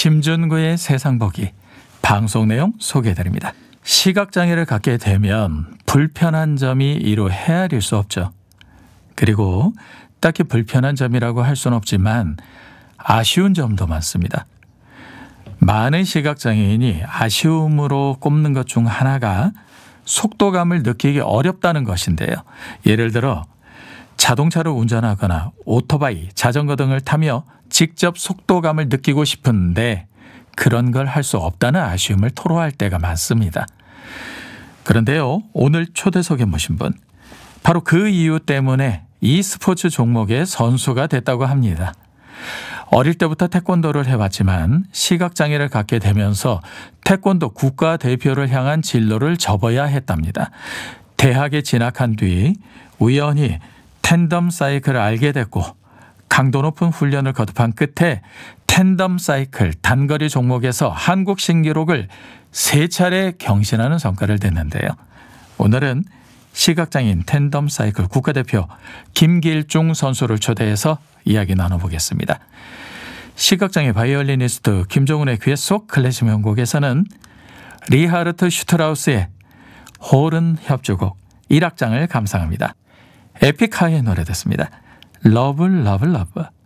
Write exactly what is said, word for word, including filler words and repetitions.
김준구의 세상보기 방송 내용 소개해드립니다. 시각장애를 갖게 되면 불편한 점이 이루 헤아릴 수 없죠. 그리고 딱히 불편한 점이라고 할 수는 없지만 아쉬운 점도 많습니다. 많은 시각장애인이 아쉬움으로 꼽는 것 중 하나가 속도감을 느끼기 어렵다는 것인데요. 예를 들어 자동차를 운전하거나 오토바이, 자전거 등을 타며 직접 속도감을 느끼고 싶은데 그런 걸 할 수 없다는 아쉬움을 토로할 때가 많습니다. 그런데요, 오늘 초대석에 모신 분, 바로 그 이유 때문에 이 스포츠 종목의 선수가 됐다고 합니다. 어릴 때부터 태권도를 해왔지만 시각장애를 갖게 되면서 태권도 국가대표를 향한 진로를 접어야 했답니다. 대학에 진학한 뒤 우연히 텐덤 사이클을 알게 됐고 강도 높은 훈련을 거듭한 끝에 텐덤 사이클 단거리 종목에서 한국 신기록을 세 차례 경신하는 성과를 냈는데요. 오늘은 시각장애인 텐덤 사이클 국가대표 김길중 선수를 초대해서 이야기 나눠보겠습니다. 시각장애 바이올리니스트 김종훈의 귀에 쏙 클래식 명곡에서는 리하르트 슈트라우스의 호른 협주곡 일 악장을 감상합니다. 에픽하이의 노래 듣습니다. 러브 러브 러브.